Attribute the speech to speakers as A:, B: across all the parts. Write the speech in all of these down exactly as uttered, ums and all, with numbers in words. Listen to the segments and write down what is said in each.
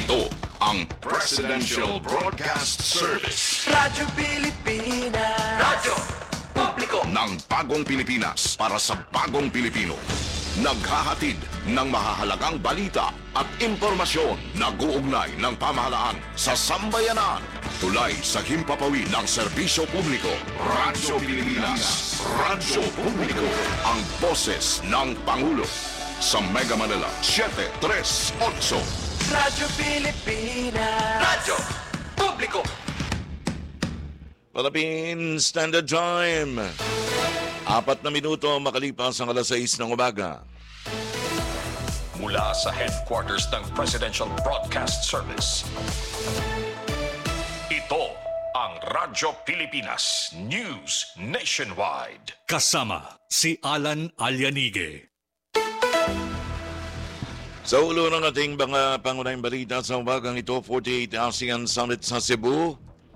A: Ito ang Presidential Broadcast Service.
B: Radyo Pilipinas. Radyo Publiko
A: ng bagong Pilipinas para sa bagong Pilipino. Naghahatid ng mahahalagang balita at impormasyon na guugnay ng pamahalaan sa sambayanan. Tulay sa himpapawid ng serbisyo publiko. Radyo Pilipinas. Radyo Publiko. Ang boses ng Pangulo. Sa Mega Manila, seven three eight.
B: Radyo Pilipinas. Radyo Publiko.
C: Philippine Standard Time. Apat na minuto makalipas ang alas sais ng umaga.
D: Mula sa headquarters ng Presidential Broadcast Service. Ito ang Radyo Pilipinas News Nationwide.
E: Kasama si Alan Alianige.
C: Sa ulo ng ating mga pangunahing balita sa umagang ito, forty-eighth ASEAN Summit sa Cebu.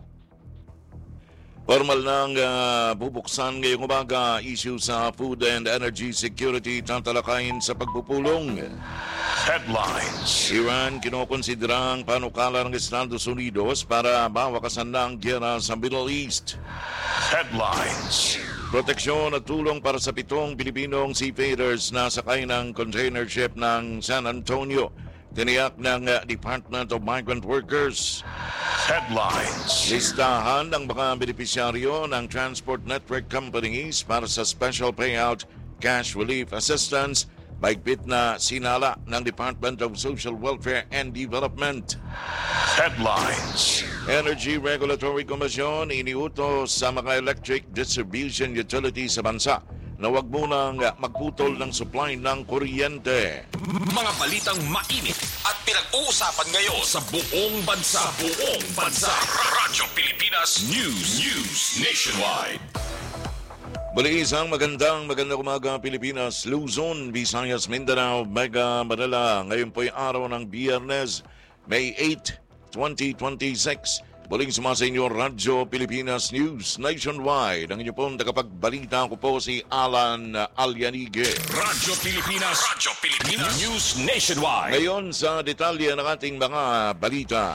C: Formal nang uh, bubuksan ngayong umaga, issue sa food and energy security tatalakayin sa pagpupulong.
D: Headlines.
C: Iran kinokonsiderang panukala ng Estados Unidos para mawakasan na ang giyera sa Middle East.
D: Headlines.
C: Proteksyon at tulong para sa pitong Pilipinong seafarers na sakay ng container ship ng San Antonio. Tiniyak ng uh, Department of Migrant Workers.
D: Headlines.
C: Listahan ng mga benepisyaryo ng transport network companies para sa special payout cash relief assistance. Mahigpit na sinala ng Department of Social Welfare and Development.
D: Headlines.
C: Energy Regulatory Commission iniutos sa mga electric distribution utilities sa bansa na huwag munang magputol ng supply ng kuryente.
D: Mga balitang mainit at pinag-uusapan ngayon sa buong bansa. Sa buong bansa. Radyo Pilipinas News. News Nationwide.
C: Muli isang magandang magandang umaga Pilipinas, Luzon, Visayas, Mindanao, Mega Manila. Ngayon po'y araw ng Biyernes, May eighth, twenty twenty-six. Muling sumasa inyo Radyo Pilipinas News Nationwide. Ang inyo pong tagapagbalita ko po si Alan Alianige.
D: Radyo Pilipinas. Radyo Pilipinas News Nationwide.
C: Ngayon sa detalye ng ating mga balita.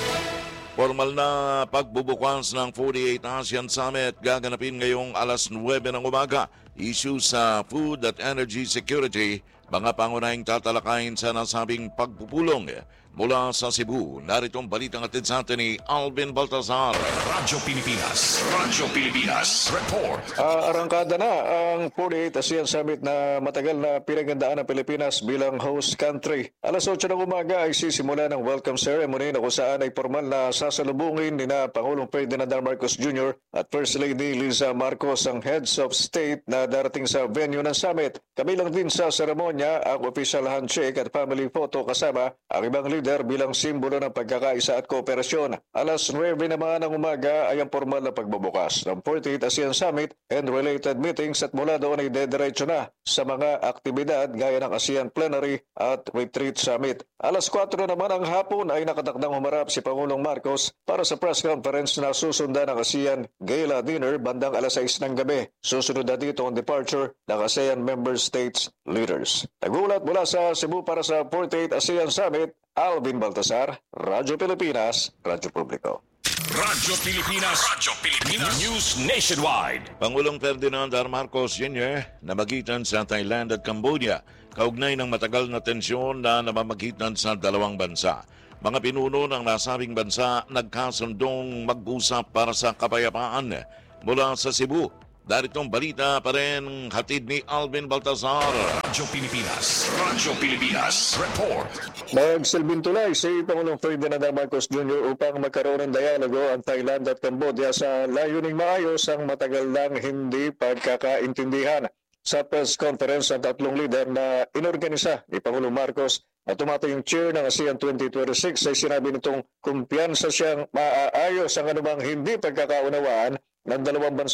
C: Formal na pagbubukas ng forty-eighth ASEAN Summit gaganapin ngayong alas nuwebe ng umaga. Issue sa food at energy security, mga pangunahing tatalakayin sa nasabing pagpupulong. Mula sa Cebu, narito ang balitang atid sa atin ni Alvin Baltazar.
D: Radyo Pilipinas. Radyo Pilipinas. Report.
F: Uh, arangkada na ang forty-eighth ASEAN Summit na matagal na pinaghandaan ng Pilipinas bilang host country. Alas otso ng umaga ay sisimula ng welcome ceremony na kung saan ay formal na sasalubungin ni na Pangulong Ferdinand R. Marcos Junior at First Lady Liza Marcos ang heads of state na darating sa venue ng summit. Kabilang din sa seremonya ang official handshake at family photo kasama ang ibang leader bilang simbolo ng pagkakaisa at kooperasyon. Alas nuwebe naman ng umaga ay ang formal na pagbubukas ng forty-eighth ASEAN Summit and related meetings at mula doon ay dediretso na sa mga aktibidad gaya ng ASEAN Plenary at Retreat Summit. Alas kwatro naman ang hapon ay nakatakdang humarap si Pangulong Marcos para sa press conference na susundan ng ASEAN Gala Dinner bandang alas sais ng gabi. Susunod na dito ang departure ng ASEAN Member States leaders. Nagulat mula sa Cebu para sa forty-eighth ASEAN Summit, Alvin Baltasar, Radyo Pilipinas, Radyo Publiko.
D: Radyo Pilipinas. Radyo Pilipinas News Nationwide.
C: Pangulong Ferdinand R. Marcos Junior namagitan sa Thailand at Cambodia, kaugnay ng matagal na tensyon na namamagitan sa dalawang bansa. Mga pinuno ng nasabing bansa nagkasundong mag-usap para sa kapayapaan. Mula sa Cebu, daritong balita pa rin hatid ni Alvin Baltazar.
D: Radyo Pilipinas. Radyo Pilipinas. Report.
F: Nagsilbing tulay si Pangulong Ferdinand R. Marcos Junior upang magkaroon ng dialogo ang Thailand at Cambodia sa layuning maayos ang matagal lang hindi pagkakaintindihan. Sa press conference ang tatlong leader na inorganisa ni Pangulong Marcos at tumatayong chair ng ASEAN twenty twenty-six ay sinabi nitong kumpiyansa siyang maaayos ang anumang hindi pagkakaunawaan ng dalawang bansa.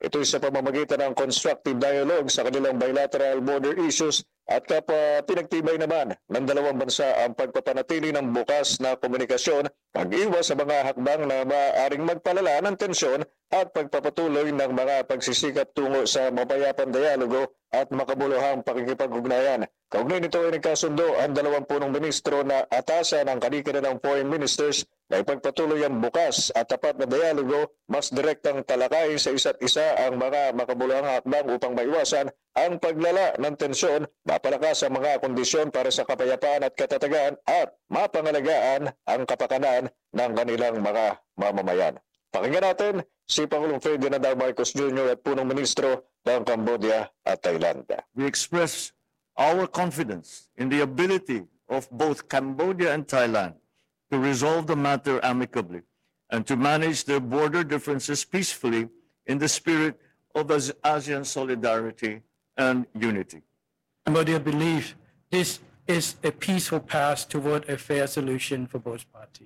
F: Ito ay sa pamamagitan ng constructive dialogue sa kanilang bilateral border issues at kapwa pinagtibay naman ng dalawang bansa ang pagpapanatili ng bukas na komunikasyon, pag-iwas sa mga hakbang na maaaring magpalala ng tensyon at pagpapatuloy ng mga pagsisikap tungo sa mapayapang dialogo at makabuluhang pakikipag-ugnayan. Kaugnay nito ay nagkasundo ang dalawang punong ministro na atasan ang kanikilan ng foreign ministers na ipagpatuloy ang bukas at tapat na dialogo, mas direktang talakayin sa isa't isa ang mga makabuluhang hakbang upang maiwasan ang paglala ng tensyon, mapalakas ang mga kondisyon para sa kapayapaan at katatagan at mapangalagaan ang kapakanan ng kanilang mga mamamayan. Pakinggan natin si Pangulong Ferdinand R. Marcos Junior at punong ministro ng Cambodia at Thailand.
G: We express our confidence in the ability of both Cambodia and Thailand to resolve the matter amicably and to manage their border differences peacefully in the spirit of ASEAN solidarity and unity.
H: Cambodia believes this is a peaceful path toward a fair solution for both parties.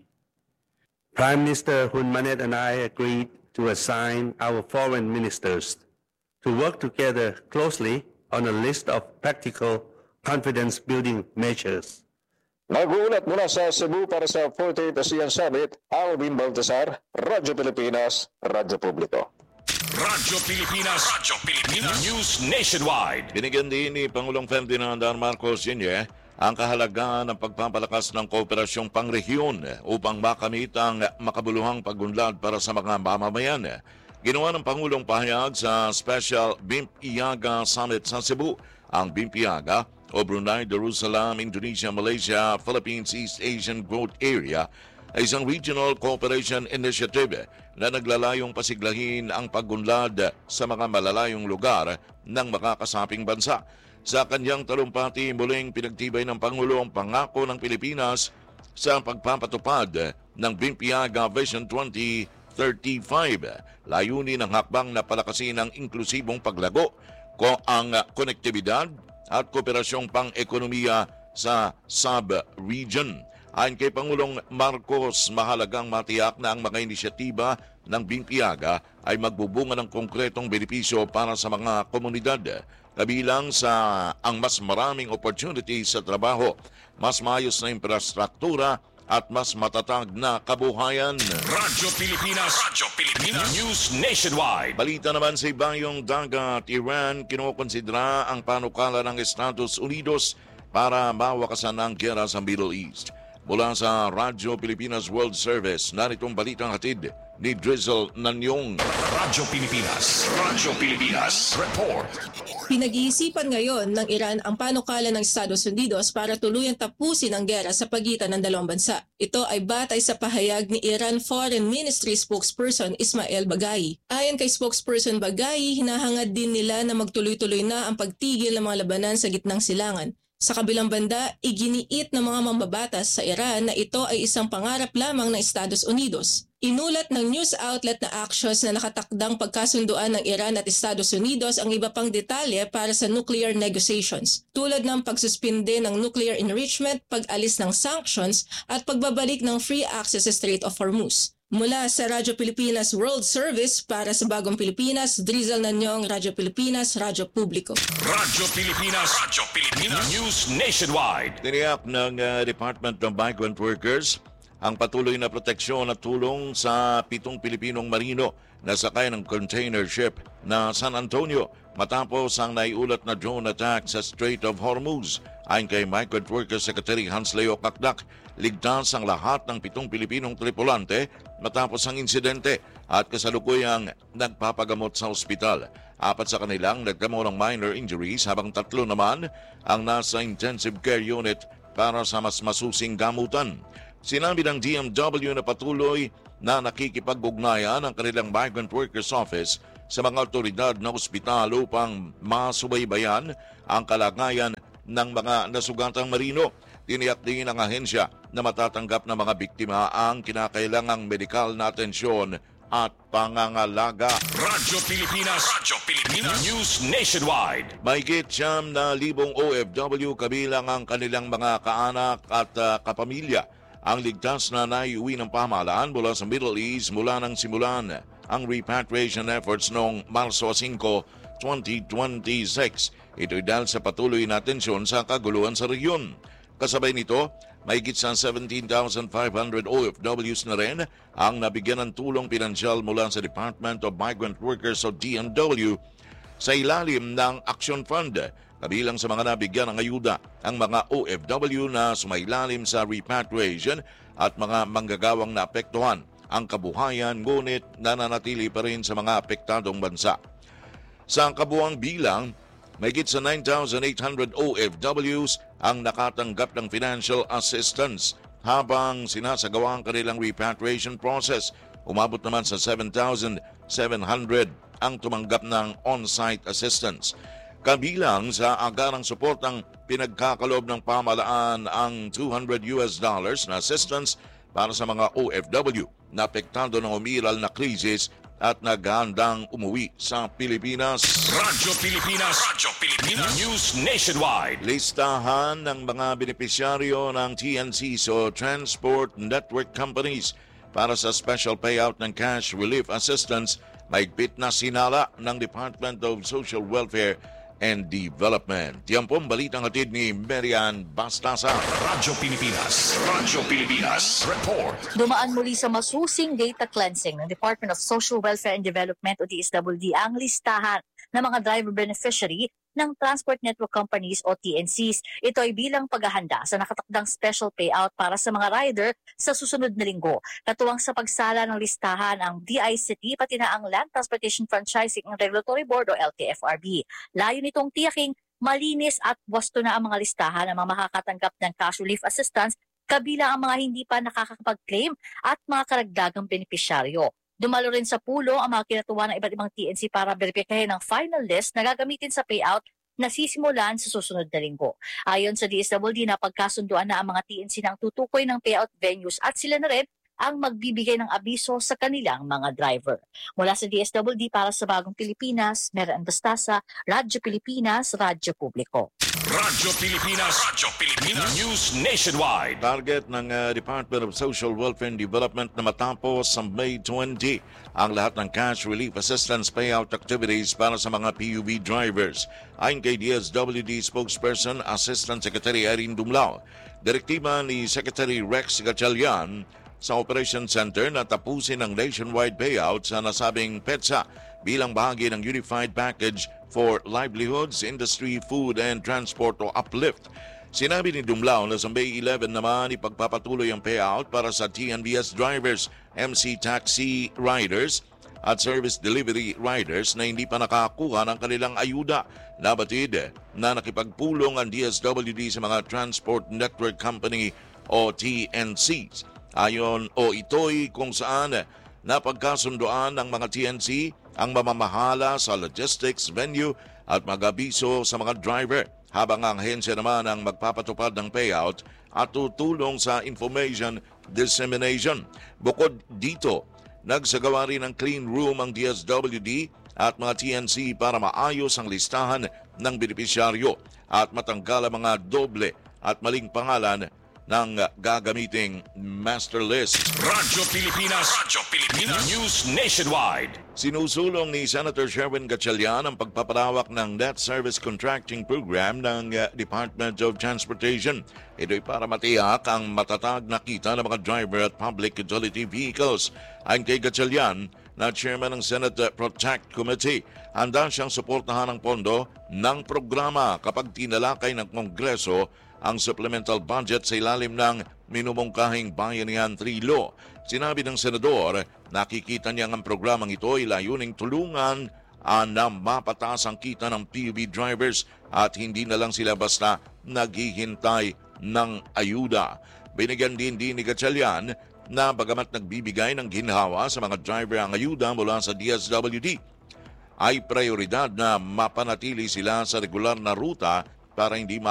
I: Prime Minister Hun Manet and I agreed to assign our foreign ministers to work together closely on a list of practical confidence-building measures.
F: Nag-uulat mula sa Cebu para sa forty-eighth ASEAN Summit, Alvin Baltasar, Radyo Pilipinas, Radyo Publiko.
D: Radyo Pilipinas, Radyo Pilipinas, News Nationwide.
C: Binigyan din ni Pangulong Ferdinand R. Marcos Junior ang kahalagahan ng pagpapalakas ng kooperasyong pangrehiyon upang makamit ang makabuluhang pagunlad para sa mga mamamayan. Ginawa ng Pangulong pahayag sa Special B I M P-IAGA Summit sa Cebu. Ang B I M P-IAGA o Brunei, Darussalam, Indonesia, Malaysia, Philippines, East Asian Growth Area ay isang regional cooperation initiative na naglalayong pasiglahin ang pagunlad sa mga malalayong lugar ng makakasaping bansa. Sa kanyang talumpati, muling pinagtibay ng Pangulo ang pangako ng Pilipinas sa pagpapatupad ng B I M P-IAGA Vision twenty thirty-five. Layunin ng hakbang na palakasin ang inklusibong paglago ko ang konektibidad at kooperasyong pang-ekonomiya sa sub-region. Ayon kay Pangulong Marcos, mahalagang matiyak na ang mga inisyatiba ng B I M P-IAGA ay magbubunga ng konkretong benepisyo para sa mga komunidad, kabilang sa ang mas maraming opportunities sa trabaho, mas maayos na infrastruktura at mas matatag na kabuhayan.
D: Radyo Pilipinas, Radyo Pilipinas, News Nationwide.
C: Balita naman sa ibayong dagat, Iran kinokonsidera ang panukala ng Estados Unidos para mawakasan ang giyera sa Middle East. Mula sa Radyo Pilipinas World Service, naritong balitang hatid ni Drizzle Nanyong.
D: Radyo Pilipinas, Radyo Pilipinas, Report.
J: Pinag-iisipan ngayon ng Iran ang panukala ng Estados Unidos para tuluyang tapusin ang giyera sa pagitan ng dalawang bansa. Ito ay batay sa pahayag ni Iran Foreign Ministry spokesperson Ismail Baghai. Ayon kay spokesperson Baghai, hinahangad din nila na magtuloy-tuloy na ang pagtigil ng mga labanan sa gitnang silangan. Sa kabilang banda, iginiit ng mga mambabatas sa Iran na ito ay isang pangarap lamang ng Estados Unidos. Inulat ng news outlet na Axios na nakatakdang pagkasunduan ng Iran at Estados Unidos ang iba pang detalye para sa nuclear negotiations, tulad ng pagsuspinde ng nuclear enrichment, pag-alis ng sanctions at pagbabalik ng free access sa Strait of Hormuz. Mula sa Radyo Pilipinas World Service para sa Bagong Pilipinas, Drizzle Nanyong, Radyo Pilipinas, Radyo Publiko.
D: Radyo Pilipinas, Radyo Pilipinas, News Nationwide.
C: Tiniyak ng uh, Department of Migrant Workers ang patuloy na proteksyon at tulong sa pitong Pilipinong marino na sakay ng container ship na San Antonio matapos ang naiulat na drone attack sa Strait of Hormuz. Ayon kay Migrant Workers Secretary Hans Leo Kakdak, ligtas ang lahat ng pitong Pilipinong tripulante matapos ang insidente at kasalukuyang nagpapagamot sa ospital. Apat sa kanilang nagdamo ng minor injuries habang tatlo naman ang nasa intensive care unit para sa mas masusing gamutan. Sinabi ng D M W na patuloy na nakikipag-ugnayan ang kanilang Migrant Workers Office sa mga otoridad na ospital upang masubaybayan ang kalagayan ng mga nasugatang marino. Tiniyak din ng ahensya na matatanggap ng mga biktima ang kinakailangang medikal na atensyon at pangangalaga.
D: Radyo Pilipinas, Radyo Pilipinas, News Nationwide.
C: Mahigit siyam na libong O F W kabilang ang kanilang mga kaanak at uh, kapamilya ang ligtas na naiuwi ng pamahalaan mula sa Middle East mula ng simulan ang repatriation efforts noong Marso five, twenty twenty-six. Ito'y dahil sa patuloy na tensyon sa kaguluhan sa rehiyon. Kasabay nito, mahigit sa seventeen thousand five hundred O F Ws na rin ang nabigyan ng tulong pinansyal mula sa Department of Migrant Workers o D M W sa ilalim ng Action Fund. Kabilang sa mga nabigyan ng ayuda ang mga O F W na sumailalim sa repatriation at mga manggagawang naapektuhan ang kabuhayan ngunit nananatili pa rin sa mga apektadong bansa. Sa kabuang bilang, mahigit sa nine thousand eight hundred O F Ws ang nakatanggap ng financial assistance habang sinasagawa ang kanilang repatriation process. Umabot naman sa seven thousand seven hundred ang tumanggap ng on-site assistance. Kabilang sa agarang suportang pinagkakaloob ng pamahalaan ang two hundred U S dollars na assistance para sa mga O F W na apektado ng umiral na krisis at naghahandang umuwi sa Pilipinas.
D: Radyo Pilipinas, Radyo Pilipinas News Nationwide.
C: Listahan ng mga benepisyaryo ng T N Cs o Transport Network Companies para sa special payout ng cash relief assistance mahigpit na sinala ng Department of Social Welfare and Development. Yan po ang balitang hatid ni Marian Bastasa.
D: Radyo Pilipinas, Radyo Pilipinas Report.
K: Dumaan muli sa masusing data cleansing ng Department of Social Welfare and Development o D S W D ang listahan ng mga driver beneficiary ng Transport Network Companies o T N Cs. Ito ay bilang paghahanda sa nakatakdang special payout para sa mga rider sa susunod na linggo. Katuwang sa pagsala ng listahan ang D I C T pati na ang Land Transportation Franchising and Regulatory Board o L T F R B. Layo nitong tiyaking malinis at wasto na ang mga listahan ng mga makakatanggap ng cash relief assistance kabilang ang mga hindi pa nakakapag-claim at mga karagdagang benepisyaryo. Dumalo rin sa pulong ang mga kinatuwa ng iba't ibang T N C para beripikahin ang final list na gagamitin sa payout na sisimulan sa susunod na linggo. Ayon sa D S W D, napagkasunduan na ang mga T N C ng tutukoy ng payout venues at sila na rin ang magbibigay ng abiso sa kanilang mga driver. Mula sa D S W D para sa Bagong Pilipinas, Marian Bastasa, Radyo Pilipinas, Radyo Publiko.
D: Radyo Pilipinas, Radyo Pilipinas News Nationwide.
C: Target ng uh, Department of Social Welfare and Development na matapos sa May twentieth ang lahat ng cash relief assistance payout activities para sa mga P U V drivers. Ayon kay D S W D spokesperson Assistant Secretary Irene Dumlao, direktiba ni Secretary Rex Gatchalian sa Operation Center na tapusin ang nationwide payout sa nasabing petsa bilang bahagi ng Unified Package for Livelihoods, Industry, Food and Transport o UPLIFT. Sinabi ni Dumlao na sa May eleventh naman ipagpapatuloy ang payout para sa T N B S drivers, M C taxi riders at service delivery riders na hindi pa nakakuha ng kanilang ayuda. Nabatid na nakipagpulong ang D S W D sa mga Transport Network Company o T N Cs. Ayon o ito'y kung saan napagkasundoan ng mga T N C ang mamamahala sa logistics, venue at mag-abiso sa mga driver habang ang ahensya naman ang magpapatupad ng payout at tutulong sa information dissemination. Bukod dito, nagsagawa rin ng clean room ang D S W D at mga T N C para maayos ang listahan ng benepisyaryo at matanggal ang mga doble at maling pangalan ng gagamiting master list.
D: Radyo Pilipinas, Radyo Pilipinas News Nationwide.
C: Sinusulong ni Senator Sherwin Gatchalian ang pagpapalawak ng Debt Service Contracting Program ng uh, Department of Transportation. Ito'y para matiyak ang matatag na kita ng mga driver at public utility vehicles. Ayon kay Gatchalian, na chairman ng Senate Protect Committee, handa siyang suportahan ang pondo ng programa kapag tinalakay ng Kongreso ang supplemental budget sa ilalim ng minumungkahing Bayanihan three Law. Sinabi ng senador, nakikita niya ang programang ito ay layuning tulungan uh, na mapataas ang kita ng P U V drivers at hindi na lang sila basta naghihintay ng ayuda. Binigyan din din ni Gatchalian na bagamat nagbibigay ng ginhawa sa mga driver ang ayuda mula sa D S W D, ay prioridad na mapanatili sila sa regular na ruta para hindi